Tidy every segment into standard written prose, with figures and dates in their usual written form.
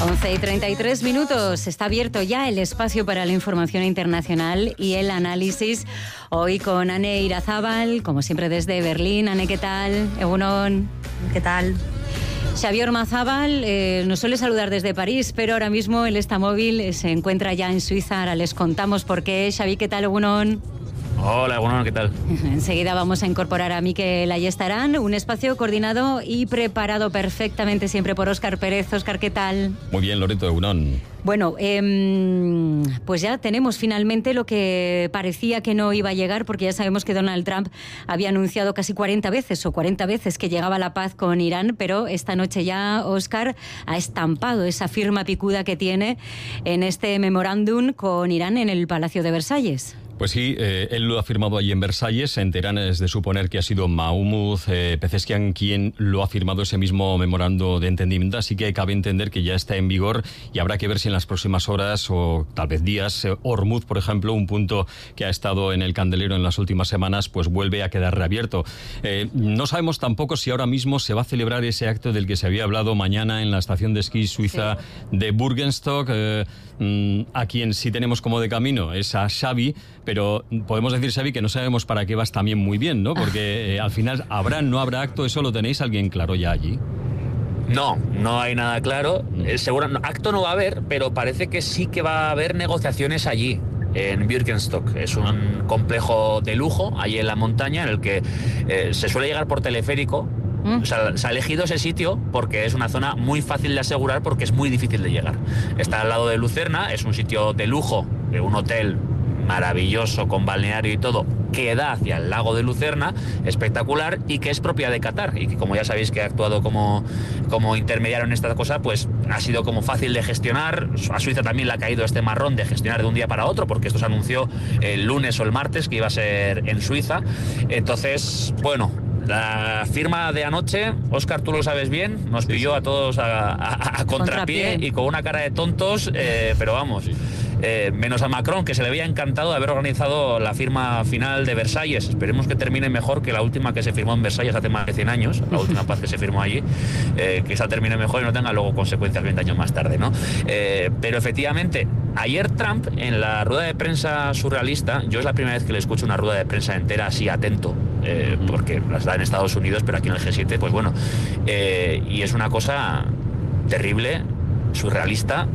11:33. Está abierto ya el espacio para la información internacional y el análisis. Hoy con Ane Irazábal, como siempre desde Berlín. Ane, ¿qué tal? Egunon. ¿Qué tal? Xavi Ormazábal nos suele saludar desde París, pero ahora mismo él está móvil, se encuentra ya en Suiza. Ahora les contamos por qué. Xavi, ¿qué tal? Egunon. Hola, bueno, ¿qué tal? Enseguida vamos a incorporar a Mikel Ayestarán, un espacio coordinado y preparado perfectamente siempre por Óscar Pérez. Óscar, ¿qué tal? Muy bien, Loreto, Egunon. Bueno, pues ya tenemos finalmente lo que parecía que no iba a llegar, porque ya sabemos que Donald Trump había anunciado casi 40 veces que llegaba la paz con Irán, pero esta noche ya Óscar ha estampado esa firma picuda que tiene en este memorándum con Irán en el Palacio de Versalles. Pues sí, él lo ha firmado allí en Versalles. En Teherán es de suponer que ha sido Mahmoud Pezeshkian quien lo ha firmado ese mismo memorando de entendimiento, así que cabe entender que ya está en vigor y habrá que ver si en las próximas horas o tal vez días Hormuz, por ejemplo, un punto que ha estado en el candelero en las últimas semanas, pues vuelve a quedar reabierto. No sabemos tampoco si ahora mismo se va a celebrar ese acto del que se había hablado mañana en la estación de esquí suiza de Bürgenstock, a quien sí tenemos como de camino es a Xavi, pero podemos decir, Xavi, que no sabemos para qué vas también muy bien, ¿no? Porque al final no habrá acto, ¿eso lo tenéis alguien claro ya allí? No hay nada claro. Seguro, acto no va a haber, pero parece que sí que va a haber negociaciones allí, en Bürgenstock. Es un complejo de lujo, allí en la montaña, en el que se suele llegar por teleférico. O sea, se ha elegido ese sitio porque es una zona muy fácil de asegurar, porque es muy difícil de llegar. Está al lado de Lucerna, es un sitio de lujo, de un hotel maravilloso con balneario y todo, que da hacia el lago de Lucerna, espectacular, y que es propia de Qatar, y que, como ya sabéis que ha actuado como intermediario en esta cosa, pues ha sido como fácil de gestionar. A Suiza también le ha caído este marrón de gestionar de un día para otro, porque esto se anunció el lunes o el martes que iba a ser en Suiza. Entonces, bueno, la firma de anoche, Óscar, tú lo sabes bien, nos pilló a todos a contrapié y con una cara de tontos, pero vamos, menos a Macron, que se le había encantado haber organizado la firma final de Versalles. Esperemos que termine mejor que la última que se firmó en Versalles hace más de 100 años, la última paz que se firmó allí, que esa termine mejor y no tenga luego consecuencias 20 años más tarde, ¿no? Pero efectivamente, ayer Trump, en la rueda de prensa surrealista, yo es la primera vez que le escucho una rueda de prensa entera así atento, porque las da en Estados Unidos, pero aquí en el G7, pues bueno, y es una cosa terrible, surrealista,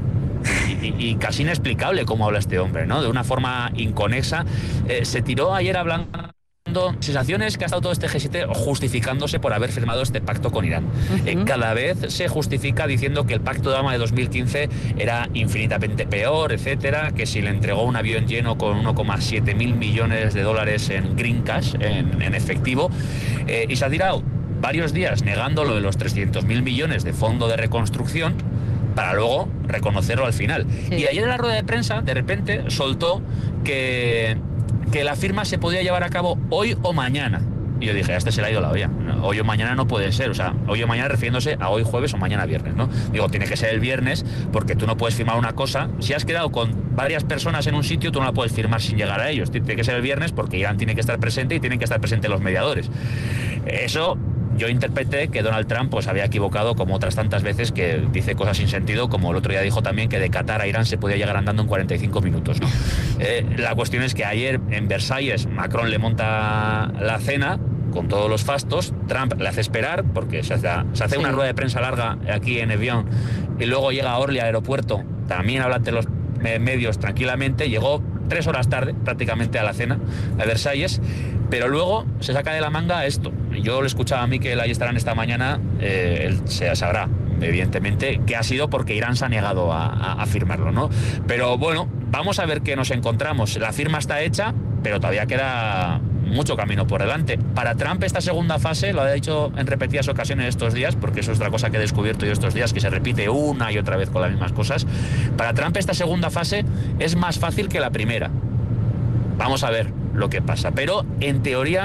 y casi inexplicable cómo habla este hombre, ¿no? De una forma inconexa. Se tiró ayer hablando sensaciones que ha estado todo este G7 justificándose por haber firmado este pacto con Irán. Cada vez se justifica diciendo que el pacto de Obama de 2015 era infinitamente peor, etcétera, que si le entregó un avión lleno con 1,7 mil millones de dólares en green cash, en efectivo, y se ha tirado varios días negando lo de los 300.000 millones de fondo de reconstrucción, para luego reconocerlo al final. Sí. Y ayer en la rueda de prensa, de repente, soltó que la firma se podía llevar a cabo hoy o mañana. Y yo dije, a este se le ha ido la olla. Hoy o mañana no puede ser. O sea, hoy o mañana refiriéndose a hoy jueves o mañana viernes, ¿no? Digo, tiene que ser el viernes, porque tú no puedes firmar una cosa. Si has quedado con varias personas en un sitio, tú no la puedes firmar sin llegar a ellos. Tiene que ser el viernes, porque Irán tiene que estar presente y tienen que estar presentes los mediadores. Eso, yo interpreté que Donald Trump pues había equivocado, como otras tantas veces, que dice cosas sin sentido, como el otro día dijo también que de Qatar a Irán se podía llegar andando en 45 minutos, ¿no? La cuestión es que ayer en Versalles Macron le monta la cena con todos los fastos, Trump le hace esperar porque se hace una rueda de prensa larga aquí en Evian, y luego llega a Orly al aeropuerto, también habla ante los medios tranquilamente, llegó 3 horas tarde prácticamente a la cena de Versalles, pero luego se saca de la manga esto. Yo le escuchaba a Mikel Ayestarán esta mañana, él se sabrá evidentemente que ha sido porque Irán se ha negado a firmarlo, ¿no? Pero bueno, vamos a ver qué nos encontramos. La firma está hecha, pero todavía queda mucho camino por delante. Para Trump esta segunda fase, lo ha dicho en repetidas ocasiones estos días, porque eso es otra cosa que he descubierto yo estos días, que se repite una y otra vez con las mismas cosas. Para Trump esta segunda fase es más fácil que la primera. Vamos a ver lo que pasa, pero en teoría